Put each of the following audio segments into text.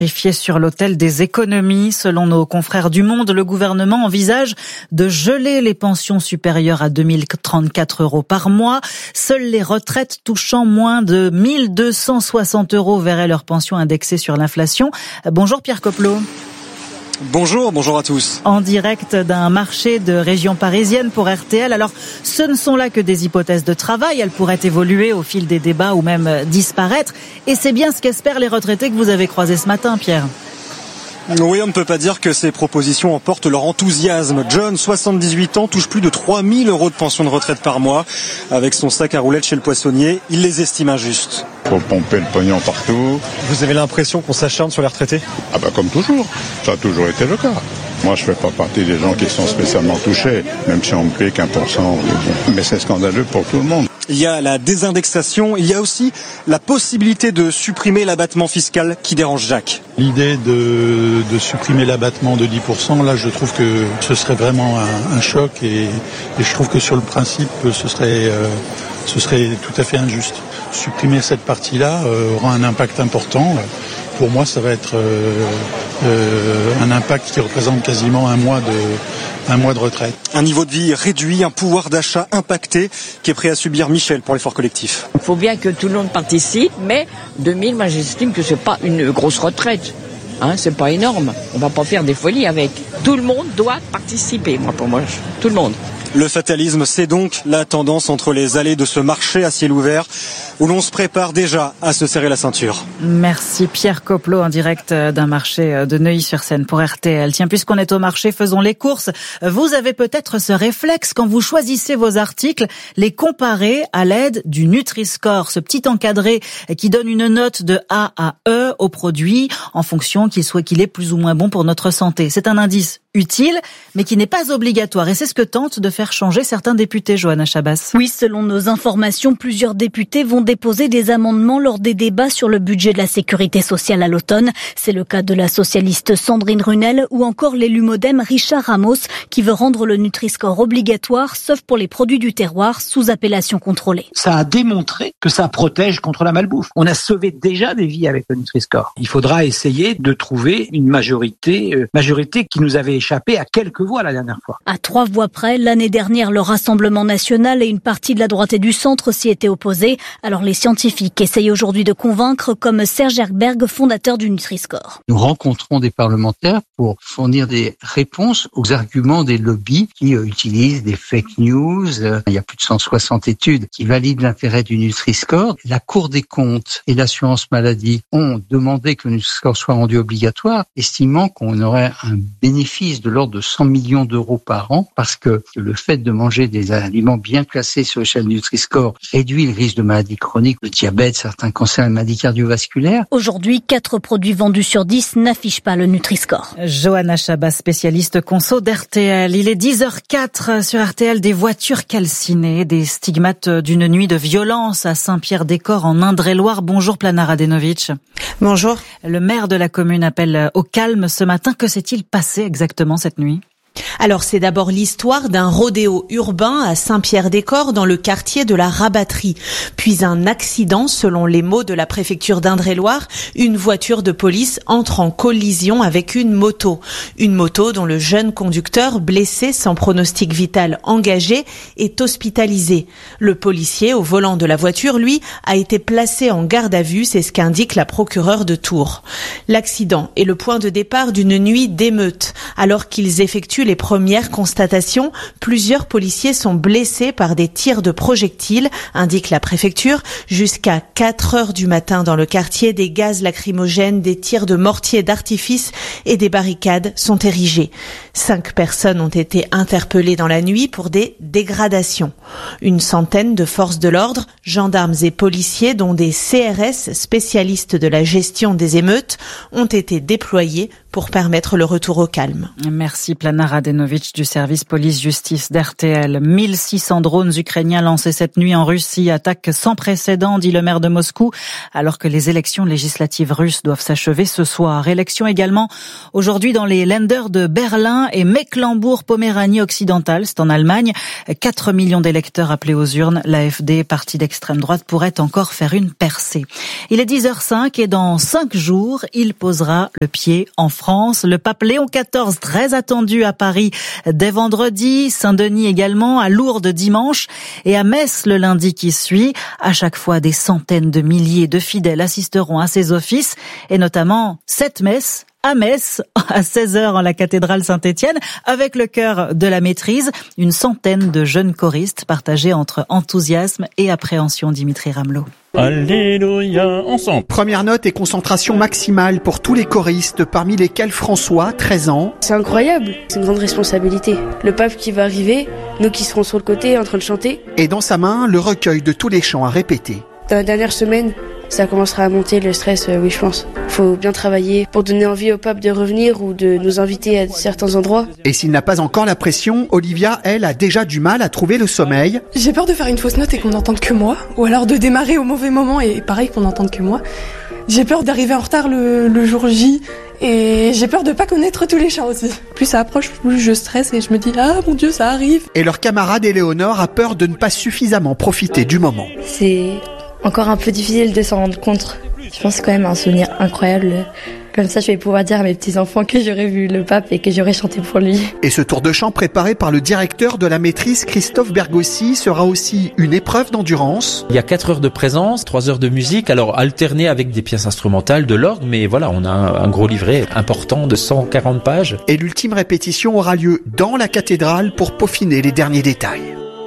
Sur l'autel des économies, selon nos confrères du Monde, le gouvernement envisage de geler les pensions supérieures à 2034 € par mois. Seules les retraites touchant moins de 1260 € verraient leur pension indexée sur l'inflation. Bonjour Pierre Coppelot. Bonjour à tous. En direct d'un marché de région parisienne pour RTL. Alors, ce ne sont là que des hypothèses de travail. Elles pourraient évoluer au fil des débats ou même disparaître. Et c'est bien ce qu'espèrent les retraités que vous avez croisés ce matin, Pierre. Oui, on ne peut pas dire que ces propositions emportent leur enthousiasme. John, 78 ans, touche plus de 3000 € de pension de retraite par mois. Avec son sac à roulettes chez le poissonnier, il les estime injustes. Faut pomper le pognon partout. Vous avez l'impression qu'on s'acharne sur les retraités ? Ah bah comme toujours, ça a toujours été le cas. Moi je fais pas partie des gens qui sont spécialement touchés, même si on me paye qu'1%. Mais c'est scandaleux pour tout le monde. Il y a la désindexation, il y a aussi la possibilité de supprimer l'abattement fiscal qui dérange Jacques. L'idée de supprimer l'abattement de 10%, là je trouve que ce serait vraiment un choc et je trouve que sur le principe ce serait tout à fait injuste. Supprimer cette partie-là aura un impact important. Pour moi, ça va être un impact qui représente quasiment un mois de retraite. Un niveau de vie réduit, un pouvoir d'achat impacté qui est prêt à subir Michel pour l'effort collectif. Il faut bien que tout le monde participe, mais 2000, moi j'estime que c'est pas une grosse retraite. C'est pas énorme. On va pas faire des folies avec. Tout le monde doit participer, pour moi, tout le monde. Le fatalisme, c'est donc la tendance entre les allées de ce marché à ciel ouvert où l'on se prépare déjà à se serrer la ceinture. Merci Pierre Coppelot en direct d'un marché de Neuilly-sur-Seine pour RTL. Tiens, puisqu'on est au marché, faisons les courses. Vous avez peut-être ce réflexe quand vous choisissez vos articles, les comparer à l'aide du Nutri-Score, ce petit encadré qui donne une note de A à E au produit en fonction qu'il est plus ou moins bon pour notre santé. C'est un indice utile, mais qui n'est pas obligatoire. Et c'est ce que tentent de faire changer certains députés, Johanna Chabas. Oui, selon nos informations, plusieurs députés vont déposer des amendements lors des débats sur le budget de la sécurité sociale à l'automne. C'est le cas de la socialiste Sandrine Runel ou encore l'élu modem Richard Ramos qui veut rendre le Nutri-Score obligatoire, sauf pour les produits du terroir sous appellation contrôlée. Ça a démontré que ça protège contre la malbouffe. On a sauvé déjà des vies avec le Nutri-Score. Il faudra essayer de trouver une majorité qui nous avait échappé à quelques voix la dernière fois. À 3 voix près, l'année dernière, le Rassemblement national et une partie de la droite et du centre s'y étaient opposés. Alors les scientifiques essayent aujourd'hui de convaincre, comme Serge Herberg, fondateur du Nutri-Score. Nous rencontrons des parlementaires pour fournir des réponses aux arguments des lobbies qui utilisent des fake news. Il y a plus de 160 études qui valident l'intérêt du Nutri-Score. La Cour des comptes et l'assurance maladie ont demandé que le Nutri-Score soit rendu obligatoire, estimant qu'on aurait un bénéfice de l'ordre de 100 millions d'euros par an, parce que le fait de manger des aliments bien classés sur l'échelle du Nutri-Score réduit le risque de maladies chroniques, de diabète, certains cancers et maladies cardiovasculaires. Aujourd'hui, 4 produits vendus sur 10 n'affichent pas le Nutri-Score. Johanna Chabas, spécialiste conso d'RTL. Il est 10h04 sur RTL, des voitures calcinées, des stigmates d'une nuit de violence à Saint-Pierre-des-Corps en Indre-et-Loire. Bonjour Plana Radenovic. Bonjour. Le maire de la commune appelle au calme ce matin. Que s'est-il passé exactement cette nuit ? Alors c'est d'abord l'histoire d'un rodéo urbain à Saint-Pierre-des-Corps dans le quartier de la Rabatterie. Puis un accident, selon les mots de la préfecture d'Indre-et-Loire, une voiture de police entre en collision avec une moto. Une moto dont le jeune conducteur, blessé sans pronostic vital engagé, est hospitalisé. Le policier au volant de la voiture, lui, a été placé en garde à vue, c'est ce qu'indique la procureure de Tours. L'accident est le point de départ d'une nuit d'émeute. Alors qu'ils effectuent les premières constatations, plusieurs policiers sont blessés par des tirs de projectiles, indique la préfecture. Jusqu'à 4 heures du matin dans le quartier, des gaz lacrymogènes, des tirs de mortier d'artifice et des barricades sont érigées. 5 personnes ont été interpellées dans la nuit pour des dégradations. Une centaine de forces de l'ordre, gendarmes et policiers, dont des CRS spécialistes de la gestion des émeutes, ont été déployés pour permettre le retour au calme. Merci Plana Radenovic du service police-justice d'RTL. 1600 drones ukrainiens lancés cette nuit en Russie, attaque sans précédent, dit le maire de Moscou, alors que les élections législatives russes doivent s'achever ce soir. Élections également aujourd'hui dans les Länder de Berlin et Mecklembourg-Poméranie occidentale, c'est en Allemagne. 4 millions d'électeurs appelés aux urnes. L'AfD, parti d'extrême droite, pourrait encore faire une percée. Il est 10h05 et dans 5 jours, il posera le pied en France. Le pape Léon XIV, très attendu à Paris dès vendredi, Saint-Denis également, à Lourdes dimanche et à Metz le lundi qui suit. À chaque fois, des centaines de milliers de fidèles assisteront à ces offices et notamment cette messe à Metz, à 16h en la cathédrale Saint-Étienne, avec le chœur de la Maîtrise, une centaine de jeunes choristes partagés entre enthousiasme et appréhension. Dimitri Ramelot. Alléluia, ensemble. Première note et concentration maximale pour tous les choristes, parmi lesquels François, 13 ans. C'est incroyable, c'est une grande responsabilité. Le pape qui va arriver, nous qui serons sur le côté en train de chanter. Et dans sa main, le recueil de tous les chants à répéter. Dans la dernière semaine, ça commencera à monter le stress, oui je pense. Faut bien travailler pour donner envie au pape de revenir ou de nous inviter à certains endroits. Et s'il n'a pas encore la pression, Olivia, elle, a déjà du mal à trouver le sommeil. J'ai peur de faire une fausse note et qu'on n'entende que moi, ou alors de démarrer au mauvais moment et pareil qu'on n'entende que moi. J'ai peur d'arriver en retard le jour J et j'ai peur de pas connaître tous les chants aussi. Plus ça approche, plus je stresse et je me dis « Ah mon Dieu, ça arrive !» Et leur camarade Éléonore a peur de ne pas suffisamment profiter du moment. C'est encore un peu difficile de s'en rendre compte. Je pense que c'est quand même un souvenir incroyable. Comme ça, je vais pouvoir dire à mes petits-enfants que j'aurais vu le pape et que j'aurais chanté pour lui. Et ce tour de chant préparé par le directeur de la Maîtrise, Christophe Bergossi, sera aussi une épreuve d'endurance. Il y a 4 heures de présence, 3 heures de musique, alors alterné avec des pièces instrumentales, de l'orgue, mais voilà, on a un gros livret important de 140 pages. Et l'ultime répétition aura lieu dans la cathédrale pour peaufiner les derniers détails.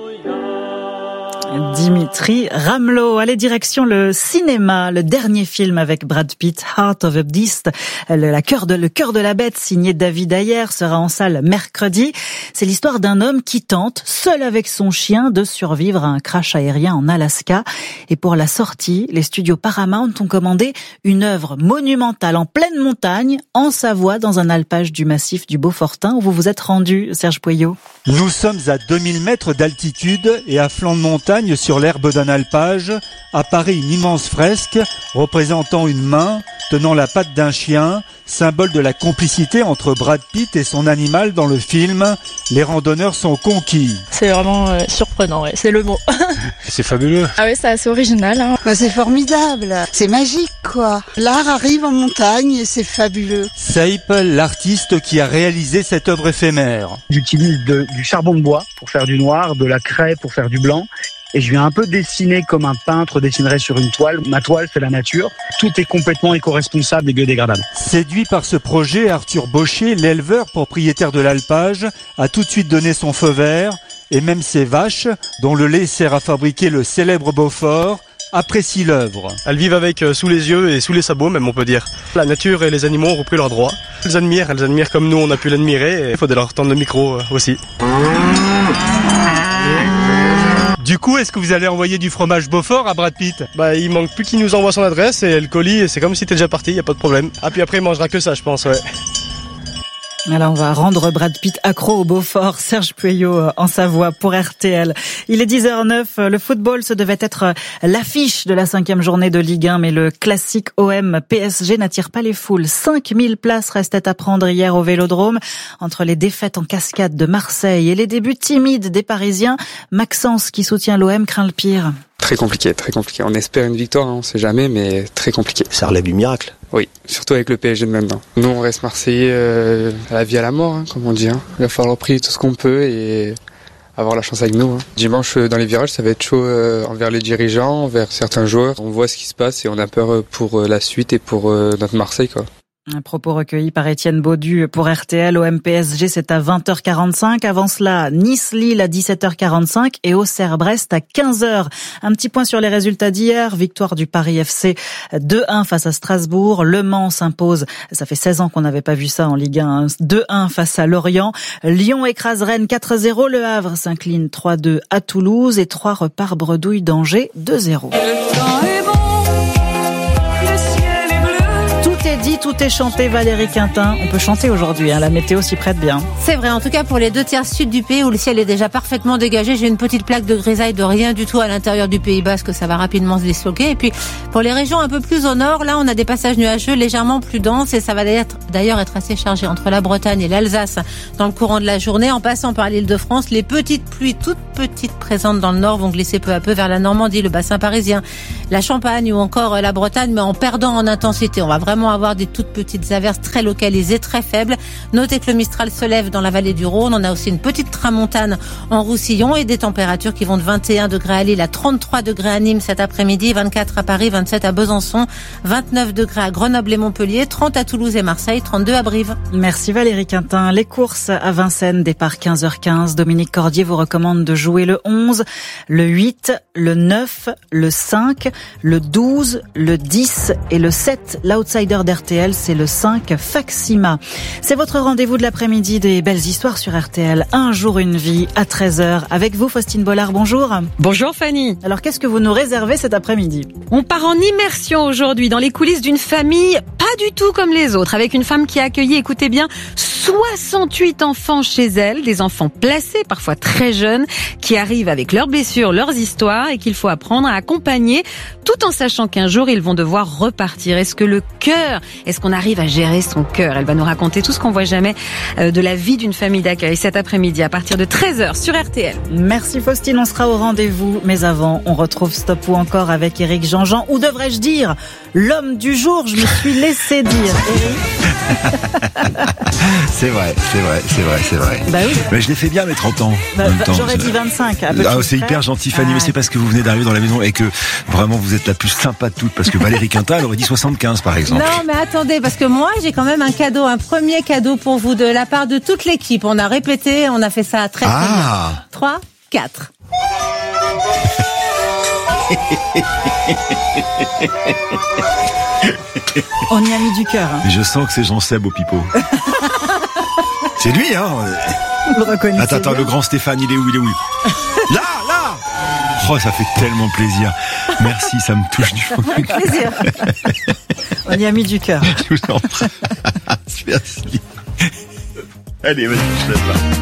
Dimitri Ramelot. Allez, direction le cinéma. Le dernier film avec Brad Pitt, Heart of a Beast, le cœur de la bête, signé David Ayer, sera en salle mercredi. C'est l'histoire d'un homme qui tente, seul avec son chien, de survivre à un crash aérien en Alaska. Et pour la sortie, les studios Paramount ont commandé une œuvre monumentale en pleine montagne, en Savoie, dans un alpage du massif du Beaufortin, où vous vous êtes rendu, Serge Poyot. Nous sommes à 2000 mètres d'altitude et à flanc de montagne sur l'herbe d'un alpage apparaît une immense fresque représentant une main tenant la patte d'un chien, symbole de la complicité entre Brad Pitt et son animal dans le film. Les randonneurs sont conquis. C'est vraiment surprenant, ouais, c'est le mot. C'est fabuleux. Ah oui, c'est assez original. Hein. Bah, c'est formidable, c'est magique quoi. L'art arrive en montagne et c'est fabuleux. Seip, l'artiste qui a réalisé cette œuvre éphémère. J'utilise du charbon de bois pour faire du noir, de la craie pour faire du blanc. Et je viens un peu dessiner comme un peintre dessinerait sur une toile. Ma toile, c'est la nature. Tout est complètement éco-responsable et biodégradable. Séduit par ce projet, Arthur Baucher, l'éleveur propriétaire de l'alpage, a tout de suite donné son feu vert. Et même ses vaches, dont le lait sert à fabriquer le célèbre Beaufort, apprécient l'œuvre. Elles vivent avec sous les yeux et sous les sabots même, on peut dire. La nature et les animaux ont repris leurs droits. Elles admirent comme nous on a pu l'admirer et il faut leur tendre le micro aussi. Du coup, est-ce que vous allez envoyer du fromage Beaufort à Brad Pitt ? Bah, il manque plus qu'il nous envoie son adresse et le colis, et c'est comme si t'es déjà parti, y a pas de problème. Ah, puis après, il mangera que ça, je pense, ouais. Alors on va rendre Brad Pitt accro au Beaufort. Serge Pueyo en Savoie pour RTL. Il est 10h09. Le football, ce devait être l'affiche de la 5e journée de Ligue 1, mais le classique OM PSG n'attire pas les foules. 5000 places restaient à prendre hier au Vélodrome. Entre les défaites en cascade de Marseille et les débuts timides des Parisiens, Maxence, qui soutient l'OM, craint le pire. Très compliqué. On espère une victoire, on sait jamais, mais très compliqué. Ça relève du miracle. Oui, surtout avec le PSG de maintenant. Nous, on reste Marseillais à la vie à la mort, comme on dit. Il va falloir prier tout ce qu'on peut et avoir la chance avec nous. Dimanche, dans les virages, ça va être chaud envers les dirigeants, envers certains joueurs. On voit ce qui se passe et on a peur pour la suite et pour notre Marseille, quoi. Un propos recueilli par Étienne Baudu pour RTL. OM PSG, c'est à 20h45. Avant cela, Nice-Lille à 17h45 et Auxerre-Brest à 15h. Un petit point sur les résultats d'hier. Victoire du Paris FC 2-1 face à Strasbourg. Le Mans s'impose. Ça fait 16 ans qu'on n'avait pas vu ça en Ligue 1. 2-1 face à Lorient. Lyon écrase Rennes 4-0. Le Havre s'incline 3-2 à Toulouse et 3 repart bredouille d'Angers 2-0. tout est chanté, Valérie Quintin. On peut chanter aujourd'hui, la météo s'y prête bien. C'est vrai, en tout cas pour les 2/3 sud du pays où le ciel est déjà parfaitement dégagé. J'ai une petite plaque de grisaille de rien du tout à l'intérieur du Pays Basque, ça va rapidement se disloquer. Et puis pour les régions un peu plus au nord, là on a des passages nuageux légèrement plus denses et ça va d'ailleurs être assez chargé entre la Bretagne et l'Alsace dans le courant de la journée. En passant par l'Île-de-France, les petites pluies, toutes petites présentes dans le nord, vont glisser peu à peu vers la Normandie, le bassin parisien, la Champagne ou encore la Bretagne, mais en perdant en intensité. On va vraiment avoir des toutes petites averses très localisées, très faibles. Notez que le Mistral se lève dans la vallée du Rhône. On a aussi une petite tramontane en Roussillon et des températures qui vont de 21 degrés à Lille à 33 degrés à Nîmes cet après-midi, 24 à Paris, 27 à Besançon, 29 degrés à Grenoble et Montpellier, 30 à Toulouse et Marseille, 32 à Brive. Merci Valérie Quintin. Les courses à Vincennes, départ 15h15. Dominique Cordier vous recommande de jouer le 11, le 8, le 9, le 5, le 12, le 10 et le 7. L'outsider d'RTL, c'est le 5, Faxima. C'est votre rendez-vous de l'après-midi des belles histoires sur RTL. Un jour, une vie à 13h. Avec vous, Faustine Bollard, bonjour. Bonjour Fanny. Alors, qu'est-ce que vous nous réservez cet après-midi? On part en immersion aujourd'hui dans les coulisses d'une famille pas du tout comme les autres, avec une femme qui a accueilli, écoutez bien, 68 enfants chez elle, des enfants placés, parfois très jeunes, qui arrivent avec leurs blessures, leurs histoires et qu'il faut apprendre à accompagner, tout en sachant qu'un jour ils vont devoir repartir. Est-ce qu'on arrive à gérer son cœur? Elle va nous raconter tout ce qu'on voit jamais de la vie d'une famille d'accueil cet après-midi à partir de 13h sur RTL. Merci Faustine, on sera au rendez-vous. Mais avant, on retrouve Stop ou encore avec Éric Jean-Jean, ou devrais-je dire, l'homme du jour, je me suis laissé dire. C'est vrai. Bah oui. Mais je l'ai fait bien à mes 30 ans. En même temps, j'aurais dit 25. C'est hyper gentil Fanny, mais c'est parce que vous venez d'arriver dans la maison et que vraiment vous êtes la plus sympa de toutes. Parce que Valérie Quintin, elle aurait dit 75 par exemple. Non mais attendez, parce que moi j'ai quand même un cadeau, un premier cadeau pour vous de la part de toute l'équipe. On a répété, on a fait ça très bien. 3, 4. On y a mis du cœur. Je sens que c'est Jean-Seb au pipeau. C'est lui, hein. Vous le reconnaissez. Attends, le grand Stéphane, il est où? Là. Oh, ça fait tellement plaisir. Merci, ça me touche du fond du cœur. Plaisir. On y a mis du cœur. Je vous en prie. Merci. Allez, vas-y, je laisse là.